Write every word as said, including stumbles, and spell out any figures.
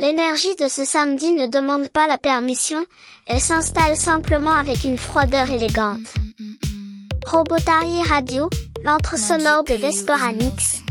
L'énergie de ce samedi ne demande pas la permission, elle s'installe simplement avec une froideur élégante. Robotari Radio, l'antre sonore de Vesperanix.